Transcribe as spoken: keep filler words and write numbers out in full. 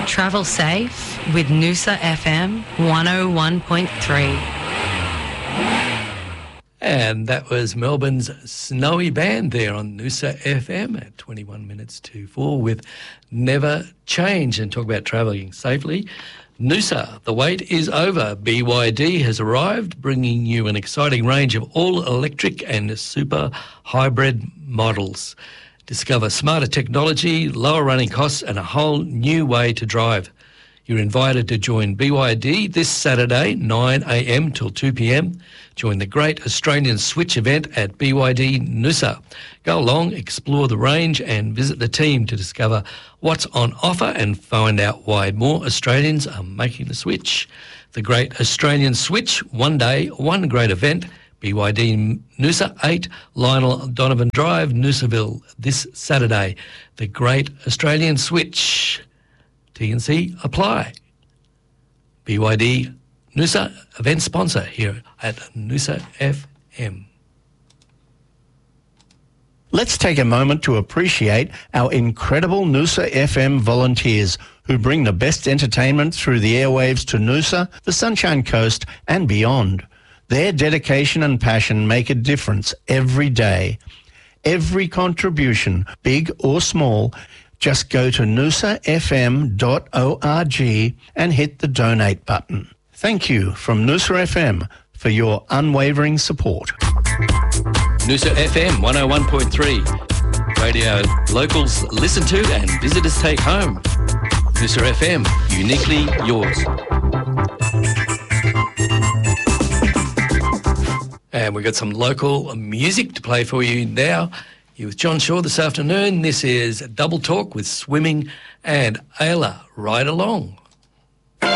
Travel safe with Noosa F M one oh one point three. And that was Melbourne's Snowy Band there on Noosa F M at twenty-one minutes to four with Never Change. And talk about travelling safely. Noosa, the wait is over. B Y D has arrived, bringing you an exciting range of all-electric and super hybrid models. Discover smarter technology, lower running costs and a whole new way to drive. You're invited to join B Y D this Saturday, nine a m till two p m. Join the Great Australian Switch event at B Y D Noosa. Go along, explore the range and visit the team to discover what's on offer and find out why more Australians are making the switch. The Great Australian Switch, one day, one great event. B Y D Noosa eight, Lionel Donovan Drive, Noosaville, this Saturday. The Great Australian Switch. T and C apply. B Y D Noosa event sponsor here at Noosa F M. Let's take a moment to appreciate our incredible Noosa F M volunteers who bring the best entertainment through the airwaves to Noosa, the Sunshine Coast and beyond. Their dedication and passion make a difference every day. Every contribution, big or small, just go to noosa f m dot org and hit the donate button. Thank you from Noosa F M for your unwavering support. Noosa F M one oh one point three. Radio locals listen to and visitors take home. Noosa F M, uniquely yours. And we've got some local music to play for you now. You're with John Shaw this afternoon. This is Double Talk with Swimming and Ayla. Ride along.